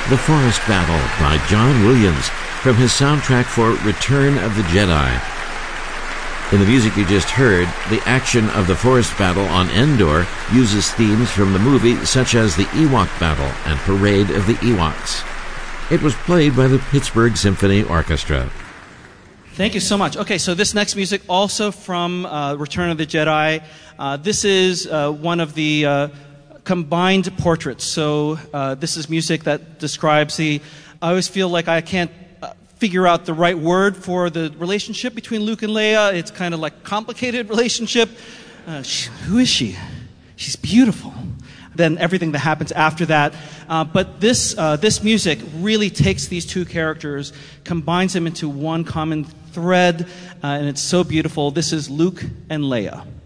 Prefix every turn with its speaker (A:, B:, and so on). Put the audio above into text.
A: The Forest Battle by John Williams from his soundtrack for Return of the Jedi. In the music you just heard, the action of the Forest Battle on Endor uses themes from the movie such as the Ewok Battle and Parade of the Ewoks. It was played by the Pittsburgh Symphony Orchestra.
B: Thank you so much. Okay, so this next music also from Return of the Jedi. This is one of the combined portraits. So this is music that describes I always feel like I can't figure out the right word for the relationship between Luke and Leia. It's kind of like complicated relationship. Who is she? She's beautiful. Then everything that happens after that. But this music really takes these two characters, combines them into one common thread, and it's so beautiful. This is Luke and Leia.